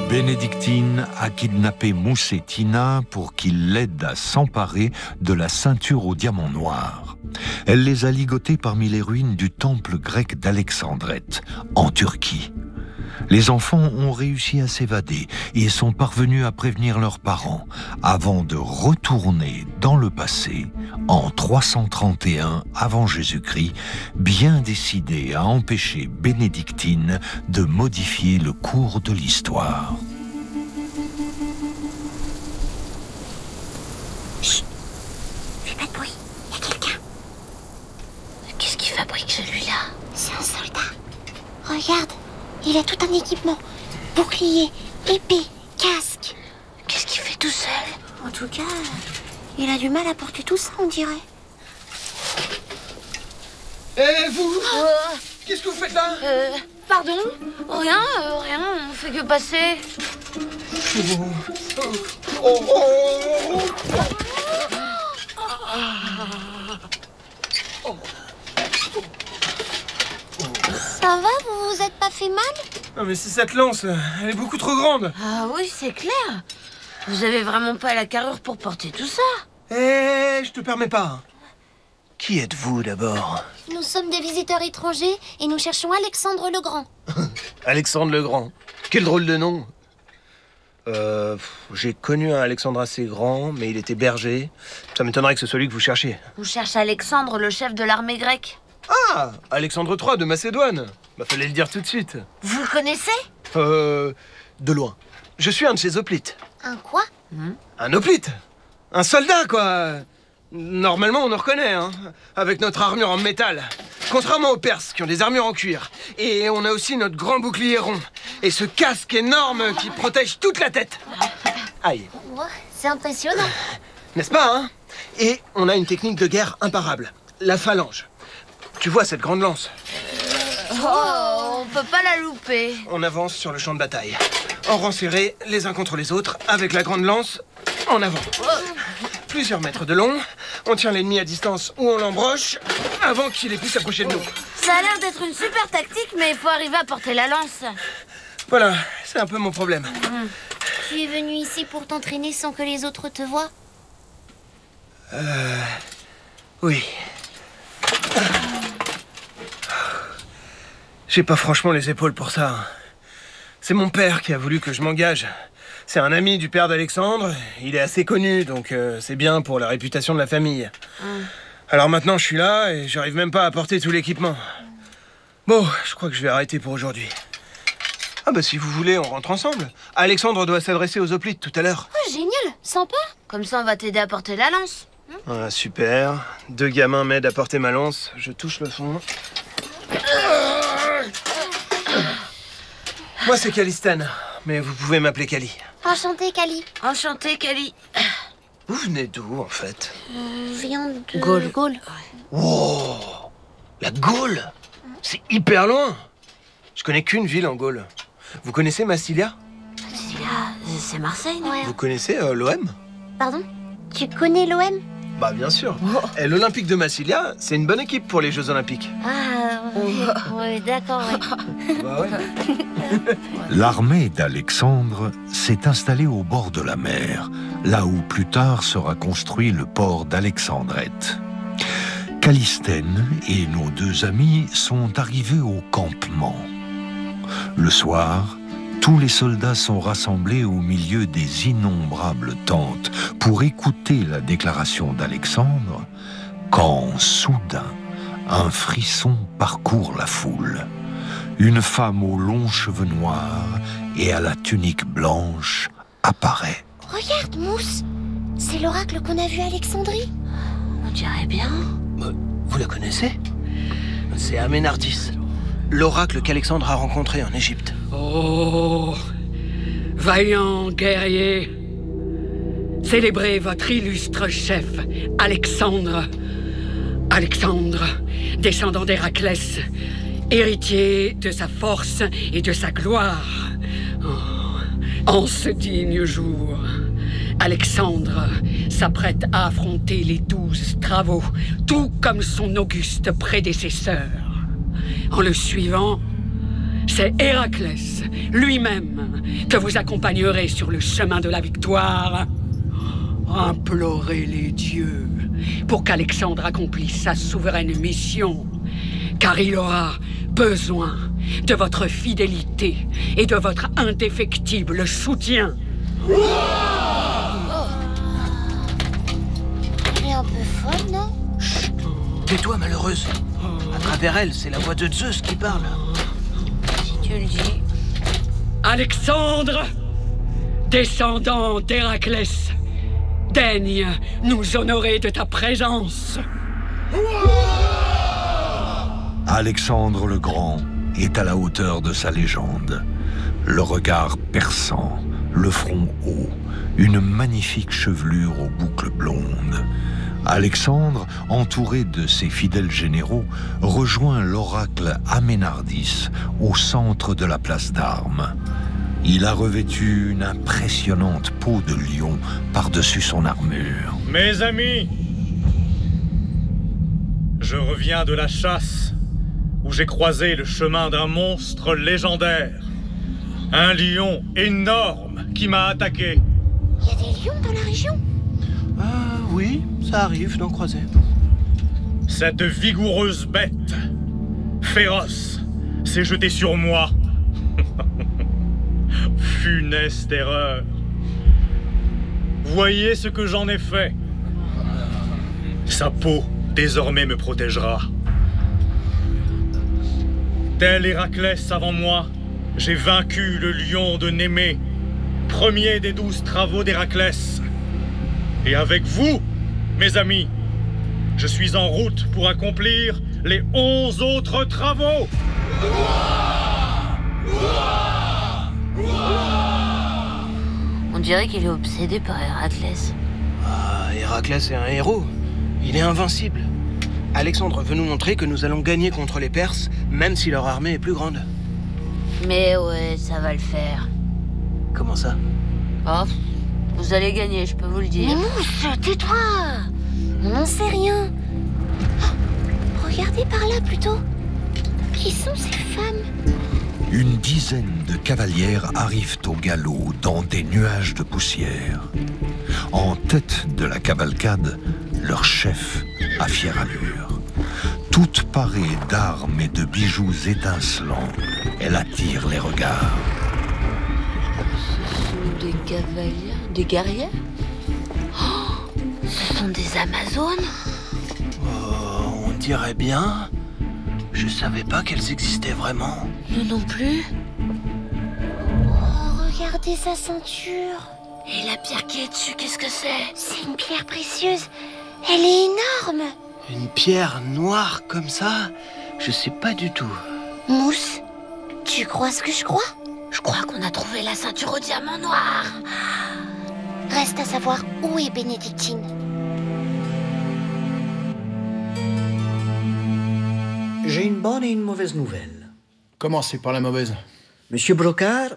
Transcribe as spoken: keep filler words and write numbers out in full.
Bénédictine a kidnappé Mousse et Tina pour qu'ils l'aident à s'emparer de la ceinture au diamant noir. Elle les a ligotés parmi les ruines du temple grec d'Alexandrette, en Turquie. Les enfants ont réussi à s'évader et sont parvenus à prévenir leurs parents avant de retourner dans le passé en trois cent trente et un avant Jésus-Christ, bien décidés à empêcher Bénédictine de modifier le cours de l'histoire. Chut! Fais pas de bruit, il y a quelqu'un. Qu'est-ce qu'il fabrique celui-là? C'est un soldat. Regarde, il a tout un équipement. Bouclier, épée, casque. Qu'est-ce qu'il fait tout seul? En tout cas, il a du mal à porter tout ça, on dirait. Eh, vous oh. Qu'est-ce que vous faites là? Euh, pardon? Rien, euh, rien, on fait que passer. Oh, oh, oh, oh. Ça va, vous vous êtes pas fait mal? Non mais c'est cette lance, elle est beaucoup trop grande. Ah oui, c'est clair. Vous avez vraiment pas la carrure pour porter tout ça. Eh, je te permets pas. Qui êtes-vous d'abord? Nous sommes des visiteurs étrangers et nous cherchons Alexandre le Grand. Alexandre le Grand. Quel drôle de nom. Euh, j'ai connu un Alexandre assez grand, mais il était berger. Ça m'étonnerait que ce soit lui que vous cherchiez. On cherche Alexandre, le chef de l'armée grecque. Ah, Alexandre trois de Macédoine. Bah fallait le dire tout de suite. Vous le connaissez? Euh, de loin. Je suis un de ses hoplites. Un quoi? hmm Un hoplite? Un soldat, quoi. Normalement, on nous reconnaît, hein, avec notre armure en métal. Contrairement aux Perses, qui ont des armures en cuir. Et on a aussi notre grand bouclier rond. Et ce casque énorme qui protège toute la tête. Aïe. Ouais, c'est impressionnant. N'est-ce pas, hein? Et on a une technique de guerre imparable. La phalange. Tu vois cette grande lance? Oh, on peut pas la louper. On avance sur le champ de bataille. En rang serré, les uns contre les autres, avec la grande lance en avant. Plusieurs mètres de long, on tient l'ennemi à distance ou on l'embroche avant qu'il ait pu s'approcher de nous. Ça a l'air d'être une super tactique, mais il faut arriver à porter la lance. Voilà, c'est un peu mon problème. Mmh. Tu es venu ici pour t'entraîner sans que les autres te voient? Euh... Oui. J'ai pas franchement les épaules pour ça. C'est mon père qui a voulu que je m'engage. C'est un ami du père d'Alexandre. Il est assez connu, donc euh, c'est bien pour la réputation de la famille. Mmh. Alors maintenant, je suis là et j'arrive même pas à porter tout l'équipement. Bon, je crois que je vais arrêter pour aujourd'hui. Ah bah si vous voulez, on rentre ensemble. Alexandre doit s'adresser aux hoplites tout à l'heure. Oh, génial, sympa. Comme ça, on va t'aider à porter la lance. Ah, super. Deux gamins m'aident à porter ma lance. Je touche le fond. Moi, c'est Calistène, mais vous pouvez m'appeler Cali. Enchanté, Cali. Enchanté, Cali. Vous venez d'où, en fait? Euh, je viens de... Gaule. Gaule. Wow! La Gaule? C'est hyper loin. Je connais qu'une ville en Gaule. Vous connaissez Massilia? C'est Marseille, non? Ouais. Vous connaissez euh, l'O M? Pardon? Tu connais l'O M? Bah bien sûr. Et l'Olympique de Massilia, c'est une bonne équipe pour les Jeux Olympiques. Ah, ouais, ouais, d'accord, ouais. Bah ouais. L'armée d'Alexandre s'est installée au bord de la mer, là où plus tard sera construit le port d'Alexandrette. Calistène et nos deux amis sont arrivés au campement. Le soir, tous les soldats sont rassemblés au milieu des innombrables tentes pour écouter la déclaration d'Alexandre, quand soudain, un frisson parcourt la foule. Une femme aux longs cheveux noirs et à la tunique blanche apparaît. Regarde, Mousse. C'est l'oracle qu'on a vu à Alexandrie. On dirait bien. Euh, vous la connaissez? C'est Aménardis, l'oracle qu'Alexandre a rencontré en Égypte. Oh, vaillant guerrier, célébrez votre illustre chef, Alexandre. Alexandre, descendant d'Héraclès, héritier de sa force et de sa gloire. Oh, en ce digne jour, Alexandre s'apprête à affronter les douze travaux, tout comme son auguste prédécesseur. En le suivant, c'est Héraclès lui-même que vous accompagnerez sur le chemin de la victoire. Implorez les dieux pour qu'Alexandre accomplisse sa souveraine mission, car il aura besoin de votre fidélité et de votre indéfectible soutien. Elle est un peu folle, non? Tais-toi, malheureuse. À travers elle, c'est la voix de Zeus qui parle. Si tu le dis. Alexandre, descendant d'Héraclès, daigne nous honorer de ta présence. Alexandre le Grand est à la hauteur de sa légende. Le regard perçant, le front haut, une magnifique chevelure aux boucles blondes. Alexandre, entouré de ses fidèles généraux, rejoint l'oracle Aménardis au centre de la place d'armes. Il a revêtu une impressionnante peau de lion par-dessus son armure. Mes amis, je reviens de la chasse où j'ai croisé le chemin d'un monstre légendaire. Un lion énorme qui m'a attaqué. Il y a des lions dans la région? Euh, oui, ça arrive d'en croiser. Cette vigoureuse bête, féroce, s'est jetée sur moi. Funeste erreur. Voyez ce que j'en ai fait. Sa peau, désormais, me protégera. Tel Héraclès avant moi, j'ai vaincu le lion de Némée, premier des douze travaux d'Héraclès. Et avec vous, mes amis, je suis en route pour accomplir les onze autres travaux. On dirait qu'il est obsédé par Héraclès. Ah, Héraclès est un héros. Il est invincible. Alexandre veut nous montrer que nous allons gagner contre les Perses, même si leur armée est plus grande. Mais ouais, ça va le faire. Comment ça? Oh, vous allez gagner, je peux vous le Mais dire. Mousse, tais-toi! On n'en sait rien. Oh, regardez par là, plutôt. Qui sont ces femmes? Une dizaine de cavalières arrivent au galop dans des nuages de poussière. En tête de la cavalcade, leur chef à fière allure. Toute parée d'armes et de bijoux étincelants, elle attire les regards. Ce sont des cavaliers, des guerriers. Oh, ce sont des Amazones. Oh, on dirait bien. Je savais pas qu'elles existaient vraiment. Nous non plus. Oh, regardez sa ceinture. Et la pierre qui est dessus, qu'est-ce que c'est? C'est une pierre précieuse. Elle est énorme. Une pierre noire comme ça? Je sais pas du tout. Mousse, tu crois ce que je crois? Je crois qu'on a trouvé la ceinture au diamant noir. Reste à savoir où est Bénédictine. J'ai une bonne et une mauvaise nouvelle. Commencez par la mauvaise. Monsieur Brocard